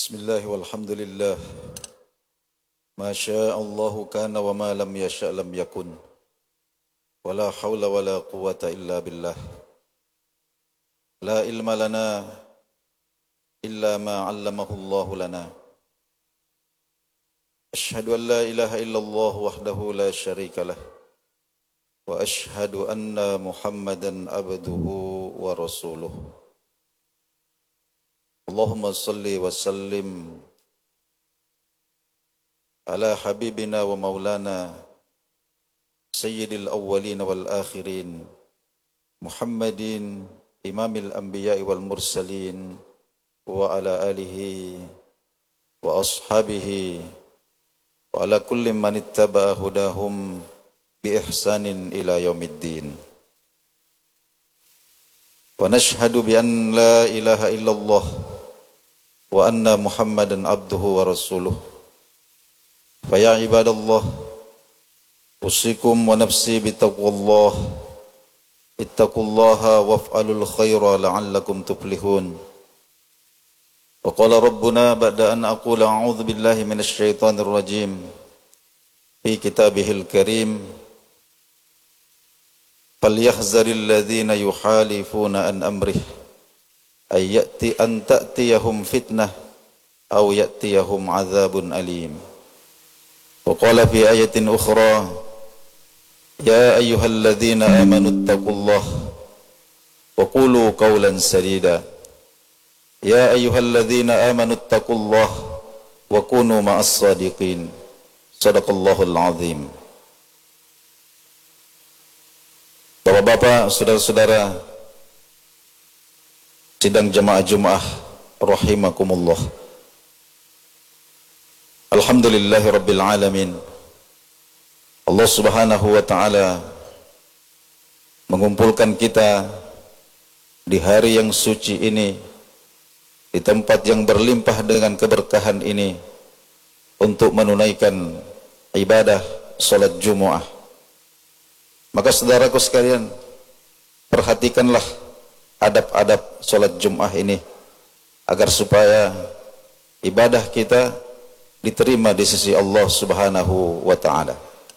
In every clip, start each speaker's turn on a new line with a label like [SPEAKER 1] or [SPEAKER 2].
[SPEAKER 1] Bismillah walhamdulillah. Ma syaa Allah kana wa ma lam yasha' lam yakun. Wala haula wala quwwata illa billah. La ilma lana illa ma 'allamahu Allah lana. Ashhadu an la ilaha illallah wahdahu la syarika lah. Wa ashhadu anna Muhammadan abduhu wa rasuluh. Allahumma salli wa sallim ala habibina wa maulana sayyidil awwalin wal akhirin Muhammadin imamil anbiya'i wal mursalin wa ala alihi wa ashabihi wa ala kulli man ittaba'a hudahum bi ihsanin ila yaumiddin. Wa nashhadu bi an la ilaha illallah wa anna Muhammadan abduhu wa rasuluh. Fa ya ibadallah, usikum wa nafsi bitaqwallah. Ittaqullaha waf'alul khaira la'allakum tuflihun. Wa qala rabbuna ba'da an aqula a'udzu billahi minasy syaithanir rajim fi kitabihil karim. Falyahzaril ladzina yukhalifuna an amrihi ay ya'ti an ta'tiyahum fitnah aw ya'tiyahum 'adzabun alim. Wa qala fi ayatin ukhra ya ayyuhalladzina amanu taqullaha wa qulu qawlan sadida. Ya ayyuhalladzina amanu taqullaha wa kunu ma'as shadiqin. Shadaqallahul azim. Bapak-bapak, saudara-saudara sidang jemaah Jumat rahimakumullah. Alhamdulillahi rabbil alamin. Allah Subhanahu wa taala mengumpulkan kita di hari yang suci ini, di tempat yang berlimpah dengan keberkahan ini, untuk menunaikan ibadah salat Jumat. Maka saudaraku sekalian, perhatikanlah adab-adab salat Jumat ini agar supaya ibadah kita diterima di sisi Allah Subhanahu wa taala.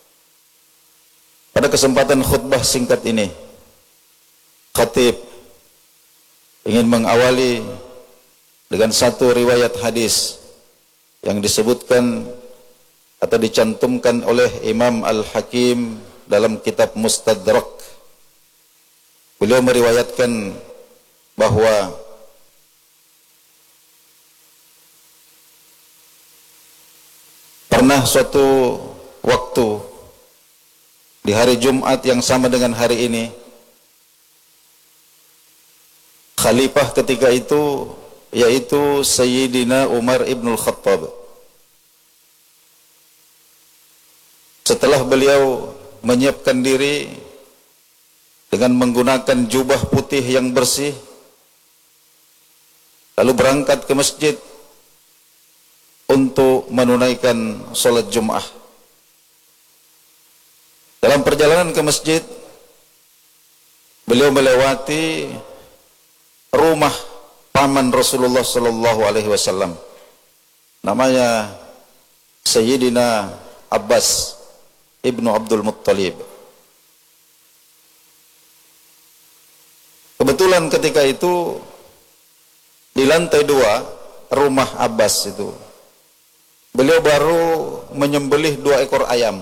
[SPEAKER 1] Pada kesempatan khutbah singkat ini, khatib ingin mengawali dengan satu riwayat hadis yang disebutkan atau dicantumkan oleh Imam Al-Hakim dalam kitab Mustadrak. Beliau meriwayatkan bahwa pernah suatu waktu di hari Jumat yang sama dengan hari ini, khalifah ketika itu yaitu Sayyidina Umar ibn Khattab, setelah beliau menyiapkan diri dengan menggunakan jubah putih yang bersih, lalu berangkat ke masjid untuk menunaikan salat Jumat. Dalam perjalanan ke masjid, beliau melewati rumah paman Rasulullah sallallahu alaihi wasallam, namanya Sayyidina Abbas ibnu Abdul Muttalib. Kebetulan ketika itu di lantai 2 rumah Abbas itu, beliau baru menyembelih 2 ekor ayam.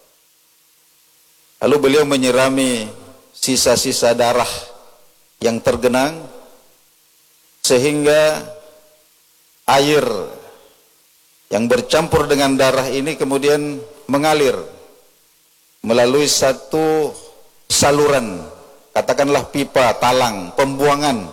[SPEAKER 1] Lalu beliau menyirami sisa-sisa darah yang tergenang, sehingga air yang bercampur dengan darah ini kemudian mengalir melalui satu saluran, katakanlah pipa, talang, pembuangan.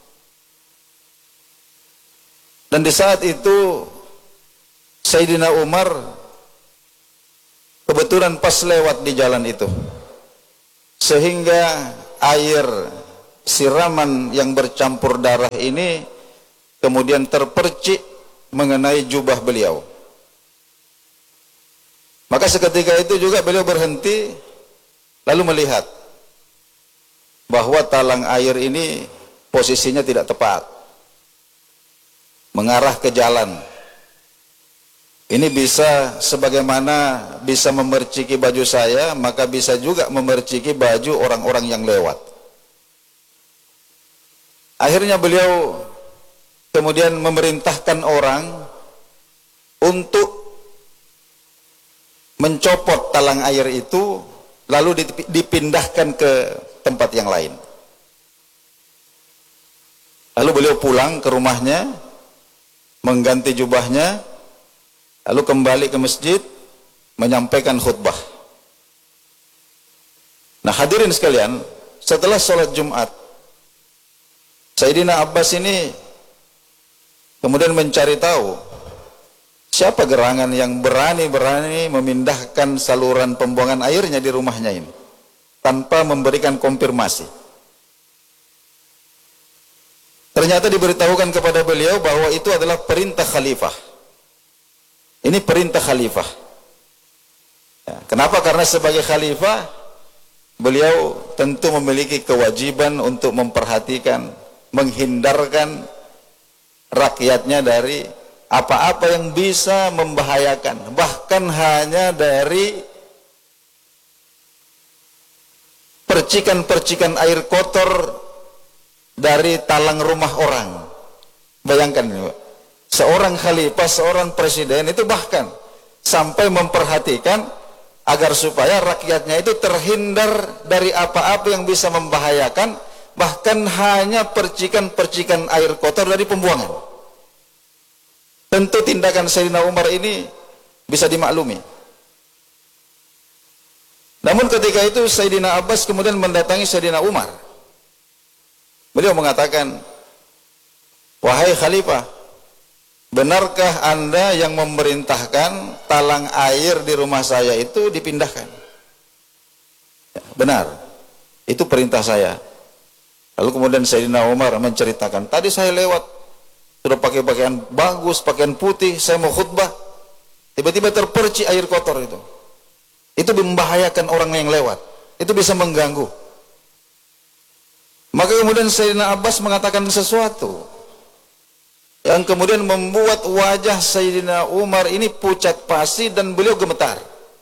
[SPEAKER 1] Dan di saat itu Sayyidina Umar kebetulan pas lewat di jalan itu, sehingga air siraman yang bercampur darah ini kemudian terpercik mengenai jubah beliau. Maka seketika itu juga beliau berhenti lalu melihat bahwa talang air ini posisinya tidak tepat. mengarah ke jalan. Ini bisa sebagaimana bisa memerciki baju saya, maka bisa juga memerciki baju orang-orang yang lewat. Akhirnya beliau kemudian memerintahkan orang untuk mencopot talang air itu, lalu dipindahkan ke tempat yang lain. Lalu beliau pulang ke rumahnya, mengganti jubahnya, lalu kembali ke masjid, menyampaikan khutbah. Nah hadirin sekalian, setelah sholat Jumat, Sayyidina Abbas ini kemudian mencari tahu siapa gerangan yang berani-berani memindahkan saluran pembuangan airnya di rumahnya ini tanpa memberikan konfirmasi. Ternyata diberitahukan kepada beliau bahwa itu adalah perintah khalifah. Ini perintah khalifah. Ya, kenapa? Karena sebagai khalifah beliau tentu memiliki kewajiban untuk memperhatikan, menghindarkan rakyatnya dari apa-apa yang bisa membahayakan, bahkan hanya dari percikan-percikan air kotor dari talang rumah orang. Bayangkan ini, seorang khalifah, seorang presiden itu bahkan sampai memperhatikan agar supaya rakyatnya itu terhindar dari apa-apa yang bisa membahayakan, bahkan hanya percikan-percikan air kotor dari pembuangan. Tentu tindakan Sayyidina Umar ini bisa dimaklumi. Namun ketika itu Sayyidina Abbas kemudian mendatangi Sayyidina Umar. Beliau mengatakan, wahai khalifah, benarkah Anda yang memerintahkan talang air di rumah saya itu dipindahkan? Ya, benar, itu perintah saya. Lalu kemudian Sayyidina Umar menceritakan, tadi saya lewat, sudah pakai pakaian bagus, pakaian putih, saya mau khutbah, tiba-tiba terpercik air kotor itu. Itu membahayakan orang yang lewat, itu bisa mengganggu. Maka kemudian Sayyidina Abbas mengatakan sesuatu yang kemudian membuat wajah Sayyidina Umar ini pucat pasi dan beliau gemetar.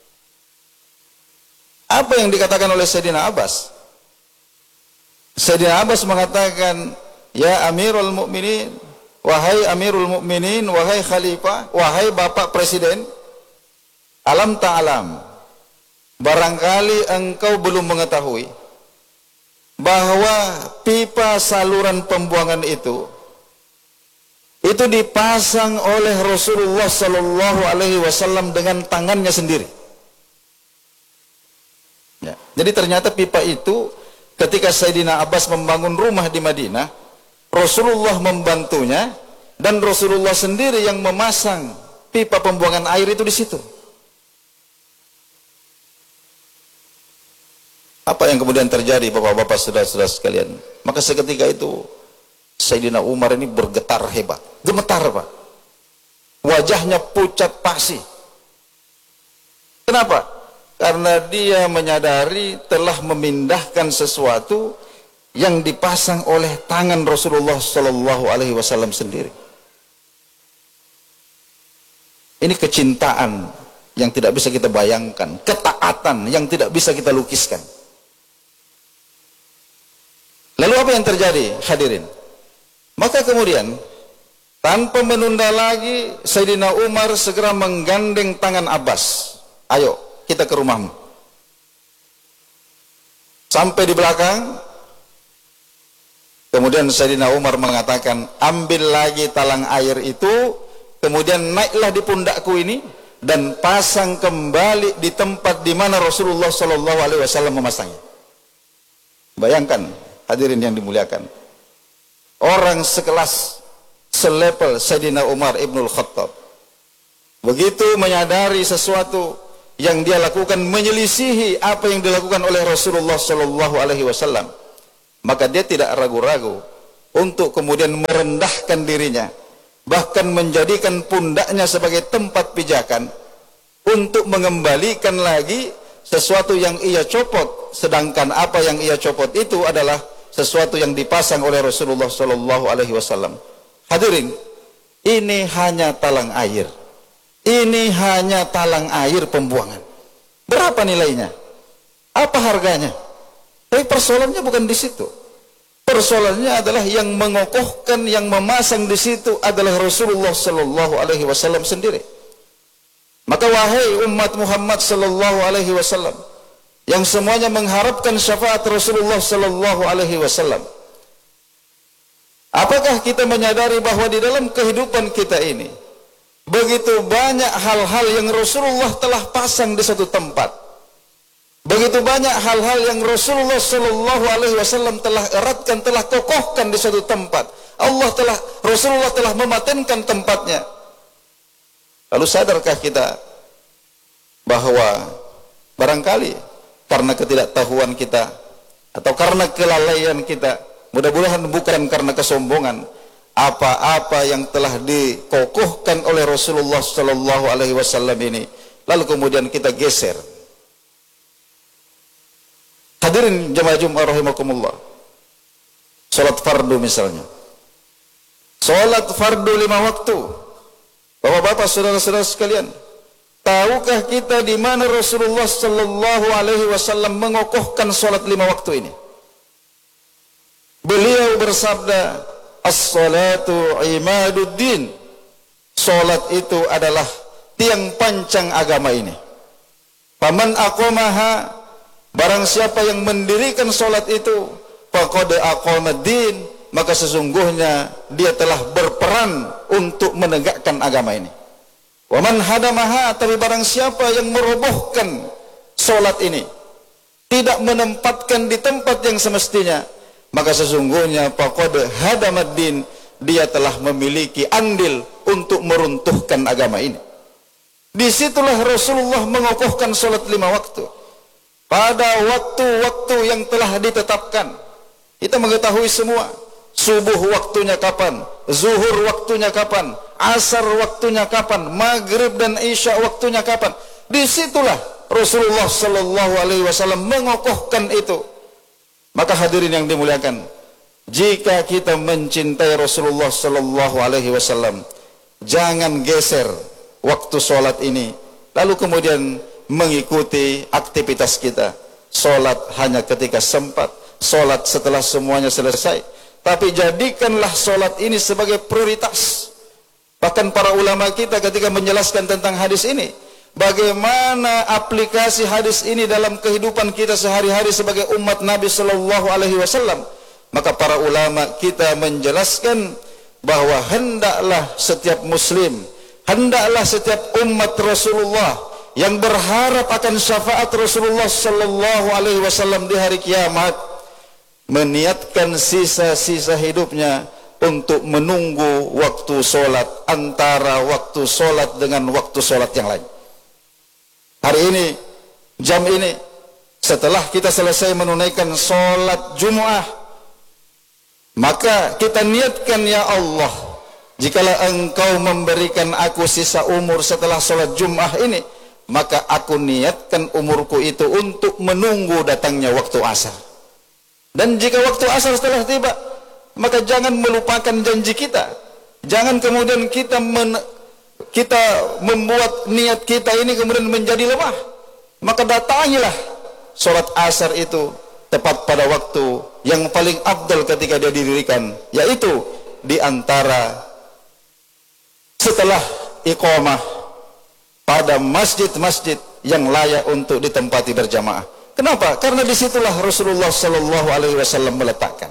[SPEAKER 1] Apa yang dikatakan oleh Sayyidina Abbas? Sayyidina Abbas mengatakan, ya Amirul Mukminin, wahai Amirul Mukminin, wahai Khalifah, wahai Bapak Presiden, alam ta'alam, barangkali engkau belum mengetahui bahwa pipa saluran pembuangan itu dipasang oleh Rasulullah Sallallahu Alaihi Wasallam dengan tangannya sendiri. Ya. Jadi ternyata pipa itu ketika Sayyidina Abbas membangun rumah di Madinah, Rasulullah membantunya dan Rasulullah sendiri yang memasang pipa pembuangan air itu di situ. Apa yang kemudian terjadi bapak-bapak saudara-saudara sekalian? Maka seketika itu Sayyidina Umar ini bergetar hebat, gemetar Pak. Wajahnya pucat pasi. Kenapa? Karena dia menyadari telah memindahkan sesuatu yang dipasang oleh tangan Rasulullah Sallallahu Alaihi Wasallam sendiri. Ini kecintaan yang tidak bisa kita bayangkan, ketaatan yang tidak bisa kita lukiskan. Lalu apa yang terjadi, hadirin? Maka kemudian tanpa menunda lagi Sayyidina Umar segera menggandeng tangan Abbas. Ayo kita ke rumahmu. Sampai di belakang, kemudian Sayyidina Umar mengatakan, ambil lagi talang air itu, kemudian naiklah di pundakku ini dan pasang kembali di tempat di mana Rasulullah Sallallahu Alaihi Wasallam memasangnya. Bayangkan, hadirin yang dimuliakan, orang sekelas, selevel Sayyidina Umar Ibnul Khattab begitu menyadari sesuatu yang dia lakukan menyelisihi apa yang dilakukan oleh Rasulullah Sallallahu Alaihi Wasallam, maka dia tidak ragu-ragu untuk kemudian merendahkan dirinya, bahkan menjadikan pundaknya sebagai tempat pijakan untuk mengembalikan lagi sesuatu yang ia copot, sedangkan apa yang ia copot itu adalah sesuatu yang dipasang oleh Rasulullah Sallallahu Alaihi Wasallam. Hadirin, Ini hanya talang air. Ini hanya talang air pembuangan. Berapa nilainya? Apa harganya? Tapi persoalannya bukan di situ. Persoalannya adalah yang mengokohkan, yang memasang di situ adalah Rasulullah sallallahu alaihi wasallam sendiri. Maka wahai umat Muhammad sallallahu alaihi wasallam yang semuanya mengharapkan syafaat Rasulullah sallallahu alaihi wasallam, apakah kita menyadari bahwa di dalam kehidupan kita ini begitu banyak hal-hal yang Rasulullah telah pasang di satu tempat, begitu banyak hal-hal yang Rasulullah sallallahu alaihi wasallam telah eratkan, telah kokohkan di satu tempat. Rasulullah telah mematenkan tempatnya. Lalu sadarkah kita bahwa barangkali karena ketidaktahuan kita atau karena kelalaian kita, mudah-mudahan bukan karena kesombongan, apa-apa yang telah dikokohkan oleh Rasulullah sallallahu alaihi wasallam ini lalu kemudian kita geser. Hadirin jemaah Jumat rahimakumullah. Salat fardu misalnya. Salat fardu 5 waktu. Bapak-bapak, saudara-saudara sekalian, tahukah kita di mana Rasulullah sallallahu alaihi wasallam mengokohkan salat 5 waktu ini? Beliau bersabda, "As-salatu imaduddin." Salat itu adalah tiang pancang agama ini. Faman aqamaha, barang siapa yang mendirikan salat itu, faqad aqamaddin, maka sesungguhnya dia telah berperan untuk menegakkan agama ini. Wa man hadamaha, tapi barang siapa yang merobohkan salat ini, tidak menempatkan di tempat yang semestinya, maka sesungguhnya faqad hadamaddin, dia telah memiliki andil untuk meruntuhkan agama ini. Disitulah Rasulullah mengokohkan salat 5 waktu pada waktu-waktu yang telah ditetapkan. Kita mengetahui semua, subuh waktunya kapan, zuhur waktunya kapan, asar waktunya kapan, maghrib dan isya waktunya kapan. Disitulah Rasulullah sallallahu alaihi wasallam mengokohkan itu. Maka hadirin yang dimuliakan, jika kita mencintai Rasulullah sallallahu alaihi wasallam, jangan geser waktu sholat ini lalu kemudian mengikuti aktivitas kita. Sholat hanya ketika sempat, sholat setelah semuanya selesai. Tapi jadikanlah sholat ini sebagai prioritas. Bahkan para ulama kita ketika menjelaskan tentang hadis ini, bagaimana aplikasi hadis ini dalam kehidupan kita sehari-hari sebagai umat Nabi sallallahu alaihi wasallam, maka para ulama kita menjelaskan bahwa hendaklah setiap muslim, hendaklah setiap umat Rasulullah yang berharap akan syafaat Rasulullah sallallahu alaihi wasallam di hari kiamat, meniatkan sisa-sisa hidupnya untuk menunggu waktu sholat antara waktu sholat dengan waktu sholat yang lain. Hari ini, jam ini, setelah kita selesai menunaikan sholat Jumu'ah, maka kita niatkan, ya Allah, jikalau engkau memberikan aku sisa umur setelah sholat Jumu'ah ini, maka aku niatkan umurku itu untuk menunggu datangnya waktu asar. Dan jika waktu asar telah tiba, maka jangan melupakan janji kita. Jangan kemudian kita membuat niat kita ini kemudian menjadi lemah. Maka datangilah sholat asar itu tepat pada waktu yang paling afdal ketika dia didirikan, yaitu di antara setelah iqamah pada masjid-masjid yang layak untuk ditempati berjamaah. Kenapa? Karena disitulah Rasulullah sallallahu alaihi wasallam meletakkan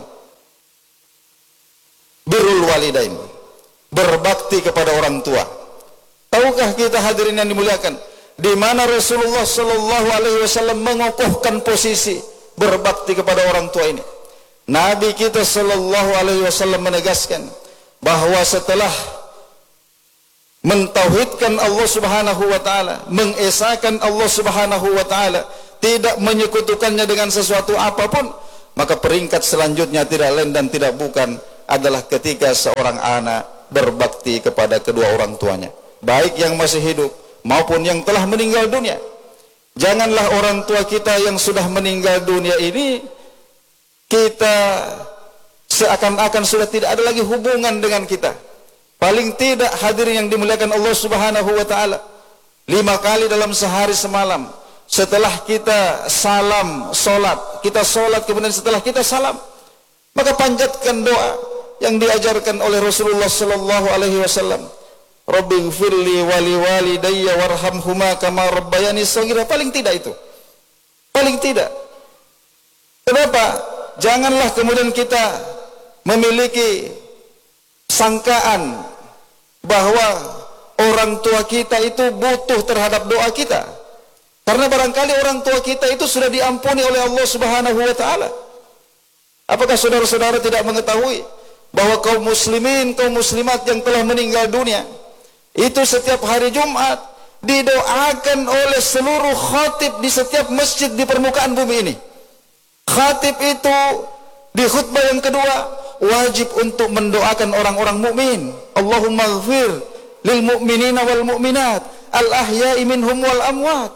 [SPEAKER 1] birrul walidain, berbakti kepada orang tua. Tahukah kita hadirin yang dimuliakan, di mana Rasulullah sallallahu alaihi wasallam mengokohkan posisi berbakti kepada orang tua ini? Nabi kita sallallahu alaihi wasallam menegaskan bahwa setelah mentauhidkan Allah Subhanahu wa taala, mengesahkan Allah Subhanahu wa taala, tidak menyekutukannya dengan sesuatu apapun, maka peringkat selanjutnya tidak lain dan tidak bukan adalah ketika seorang anak berbakti kepada kedua orang tuanya, baik yang masih hidup maupun yang telah meninggal dunia. Janganlah orang tua kita yang sudah meninggal dunia ini kita seakan-akan sudah tidak ada lagi hubungan dengan kita. Paling tidak hadirin yang dimuliakan Allah Subhanahu wa taala, 5 kali dalam sehari semalam. Setelah kita salam salat, kita salat kemudian setelah kita salam, maka panjatkan doa yang diajarkan oleh Rasulullah sallallahu alaihi wasallam. Rabbighfirli wa liwalidayya warhamhuma kama rabbayani shaghira. Paling tidak itu. Paling tidak. Kenapa? Janganlah kemudian kita memiliki sangkaan bahwa orang tua kita itu butuh terhadap doa kita. Karena barangkali orang tua kita itu sudah diampuni oleh Allah Subhanahu wa taala. Apakah saudara-saudara tidak mengetahui bahwa kaum muslimin, kaum muslimat yang telah meninggal dunia itu setiap hari Jumat didoakan oleh seluruh khatib di setiap masjid di permukaan bumi ini. Khatib itu di khutbah yang kedua wajib untuk mendoakan orang-orang mukmin. Allahumma ighfir lil mu'minina wal mu'minat al ahya'i minhum wal amwat.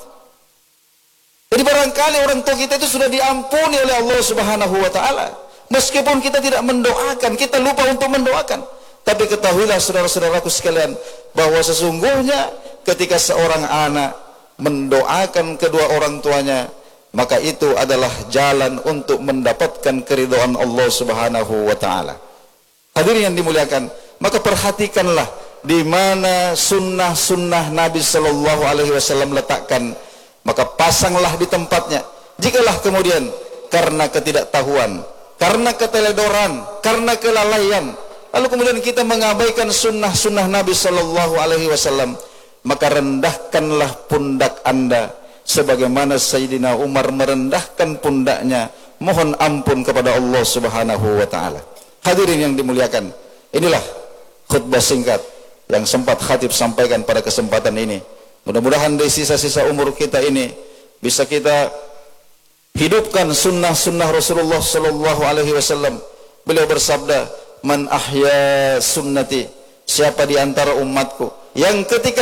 [SPEAKER 1] Jadi barangkali orang tua kita itu sudah diampuni oleh Allah Subhanahu wa taala. Meskipun kita tidak mendoakan, kita lupa untuk mendoakan. Tapi ketahuilah saudara-saudaraku sekalian, bahwa sesungguhnya ketika seorang anak mendoakan kedua orang tuanya, maka itu adalah jalan untuk mendapatkan keridhaan Allah Subhanahu wa taala. Hadirin yang dimuliakan, maka perhatikanlah di mana sunnah-sunnah Nabi sallallahu alaihi wasallam letakkan, maka pasanglah di tempatnya. Jikalah kemudian karena ketidaktahuan, karena keteledoran, karena kelalaian, lalu kemudian kita mengabaikan sunnah-sunnah Nabi sallallahu alaihi wasallam, maka rendahkanlah pundak Anda sebagaimana Sayyidina Umar merendahkan pundaknya mohon ampun kepada Allah Subhanahu wa taala. Hadirin yang dimuliakan, inilah khutbah singkat yang sempat khatib sampaikan pada kesempatan ini. Mudah-mudahan di sisa-sisa umur kita ini bisa kita hidupkan sunnah-sunnah Rasulullah sallallahu alaihi wasallam. Beliau bersabda, "Man ahya sunnati," siapa di antara umatku yang ketika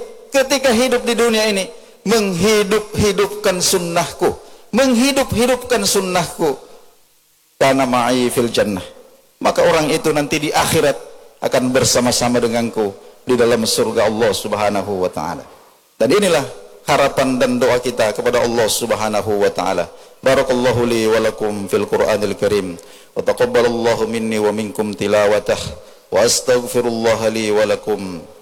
[SPEAKER 1] hidup di dunia ini menghidup-hidupkan sunnahku, menghidup-hidupkan sunnahku, kana ma'i fil jannah, maka orang itu nanti di akhirat akan bersama-sama denganku di dalam surga Allah Subhanahu wa taala. Dan inilah harapan dan doa kita kepada Allah Subhanahu wa taala. Barakallahu li wa lakum fil Qur'anil Karim wa taqabbalallahu minni wa minkum tilawatah wa astaghfirullah li wa lakum.